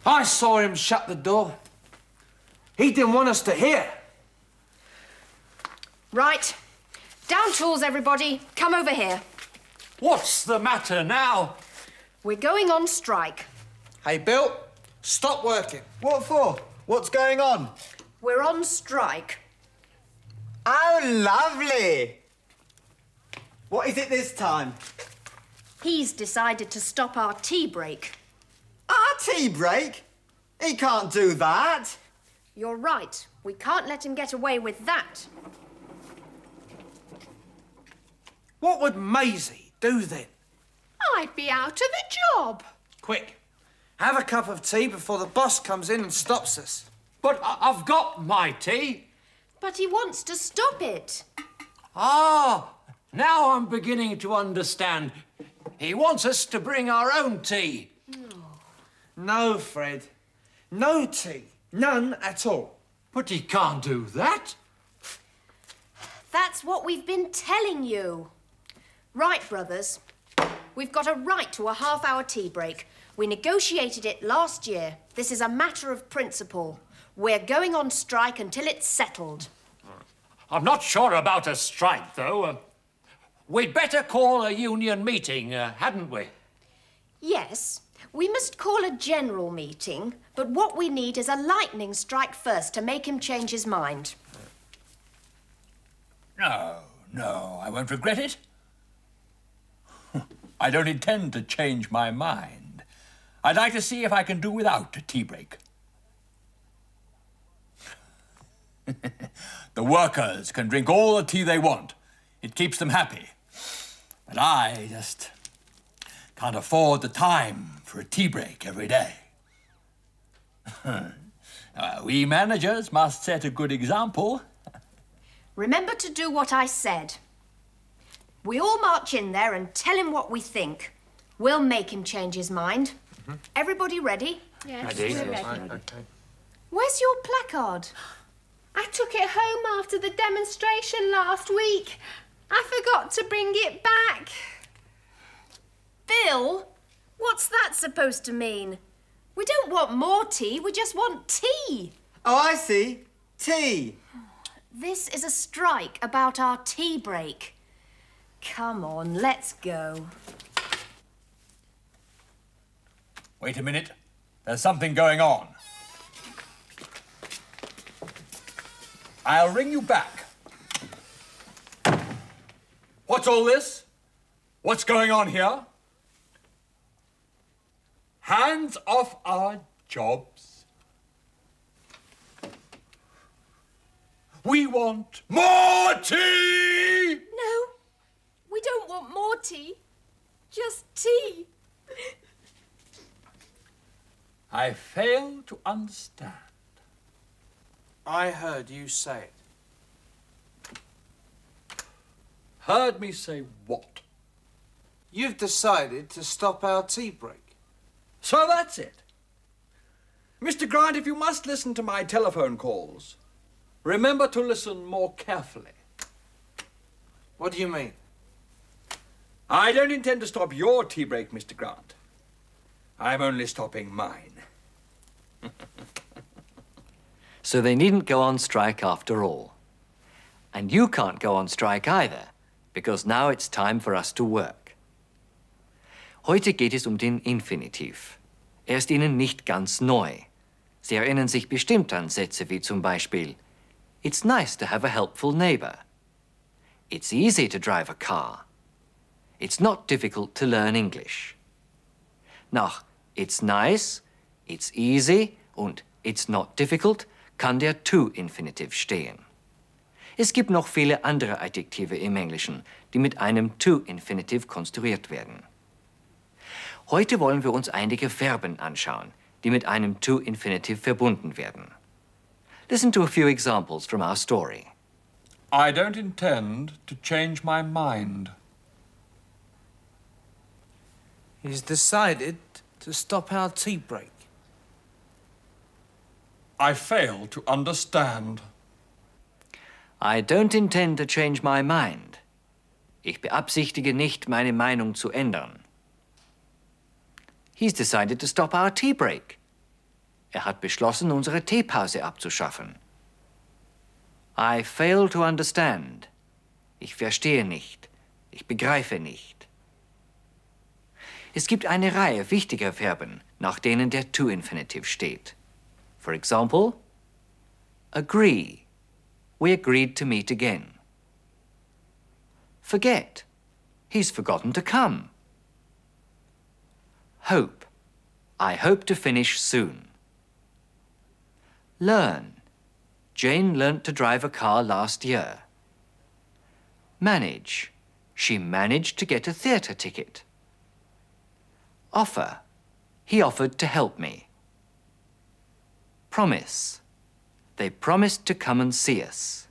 I saw him shut the door. He didn't want us to hear. Right. Down tools, everybody. Come over here. What's the matter now? We're going on strike. Hey, Bill, stop working. What for? What's going on? We're on strike. Oh, lovely. What is it this time? He's decided to stop our tea break. Our tea break? He can't do that. You're right. We can't let him get away with that. What would Maisie do then? I'd be out of a job. Quick, have a cup of tea before the boss comes in and stops us. But I've got my tea. But he wants to stop it. Ah, now I'm beginning to understand. He wants us to bring our own tea. No, Fred. No tea. None at all. But he can't do that. That's what we've been telling you. Right, brothers. We've got a right to a half-hour tea break. We negotiated it last year. This is a matter of principle. We're going on strike until it's settled. I'm not sure about a strike, though. We'd better call a union meeting, hadn't we? Yes, we must call a general meeting, but what we need is a lightning strike first to make him change his mind. No, I won't regret it. I don't intend to change my mind. I'd like to see if I can do without a tea break. The workers can drink all the tea they want. It keeps them happy. But I just can't afford the time for a tea break every day. We managers must set a good example. Remember to do what I said. We all march in there and tell him what we think. We'll make him change his mind. Everybody ready? Yes, Ready. we're ready. Okay. Where's your placard? I took it home after the demonstration last week. I forgot to bring it back. Bill, what's that supposed to mean? We don't want more tea, we just want tea. Oh, I see. Tea. This is a strike about our tea break. Come on, let's go. Wait a minute. There's something going on. I'll ring you back. What's all this? What's going on here? Hands off our jobs. We want more tea! No, we don't want more tea. Just tea. I fail to understand. I heard you say it. Heard me say what? You've decided to stop our tea break. So that's it. Mr. Grant, if you must listen to my telephone calls, remember to listen more carefully. What do you mean? I don't intend to stop your tea break, Mr. Grant. I'm only stopping mine. So they needn't go on strike after all. And you can't go on strike either, because now it's time for us to work. Heute geht es den Infinitiv. Er ist Ihnen nicht ganz neu. Sie erinnern sich bestimmt an Sätze wie zum Beispiel It's nice to have a helpful neighbor. It's easy to drive a car. It's not difficult to learn English. Nach It's nice, it's easy und it's not difficult kann der To-Infinitiv stehen. Es gibt noch viele andere Adjektive im Englischen, die mit einem To-Infinitiv konstruiert werden. Heute wollen wir uns einige Verben anschauen, die mit einem To-Infinitiv verbunden werden. Listen to a few examples from our story. I don't intend to change my mind. He's decided to stop our tea break. I fail to understand. I don't intend to change my mind. Ich beabsichtige nicht, meine Meinung zu ändern. He's decided to stop our tea break. hat beschlossen, unsere Teepause abzuschaffen. I fail to understand. Ich verstehe nicht. Ich begreife nicht. Es gibt eine Reihe wichtiger Verben, nach denen der To-Infinitiv steht. For example, agree. We agreed to meet again. Forget. He's forgotten to come. Hope. I hope to finish soon. Learn. Jane learnt to drive a car last year. Manage. She managed to get a theatre ticket. Offer. He offered to help me. Promise. They promised to come and see us.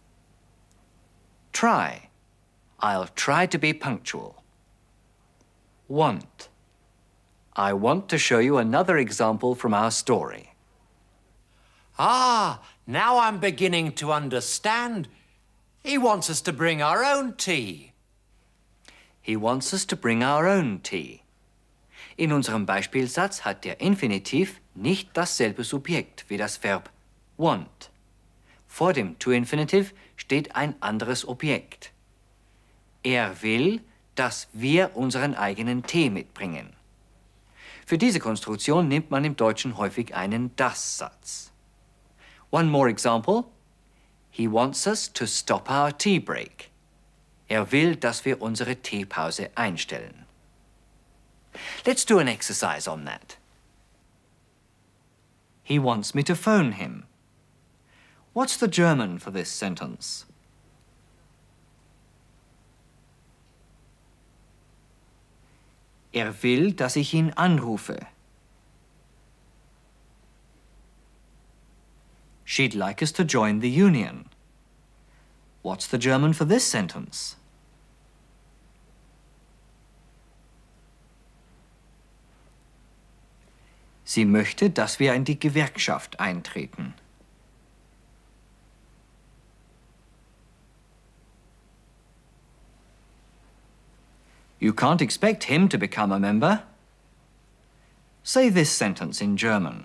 Try. I'll try to be punctual. Want. I want to show you another example from our story. Ah, now I'm beginning to understand. He wants us to bring our own tea. He wants us to bring our own tea. In unserem Beispielsatz hat der Infinitiv nicht dasselbe Subjekt wie das Verb want. Vor dem To-Infinitiv steht ein anderes Objekt. Er will, dass wir unseren eigenen Tee mitbringen. Für diese Konstruktion nimmt man im Deutschen häufig einen Das-Satz. One more example. He wants us to stop our tea break. Er will, dass wir unsere Teepause einstellen. Let's do an exercise on that. He wants me to phone him. What's the German for this sentence? Er will, dass ich ihn anrufe. She'd like us to join the union. What's the German for this sentence? Sie möchte, dass wir in die Gewerkschaft eintreten. You can't expect him to become a member. Say this sentence in German.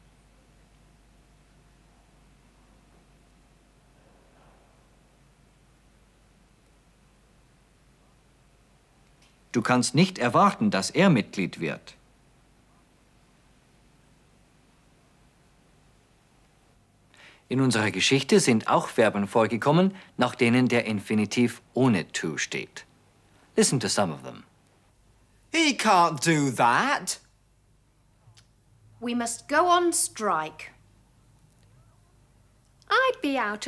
Du kannst nicht erwarten, dass er Mitglied wird. In unserer Geschichte sind auch Verben vorgekommen, nach denen der Infinitiv ohne to steht. Listen to some of them. He can't do that. We must go on strike. I'd be out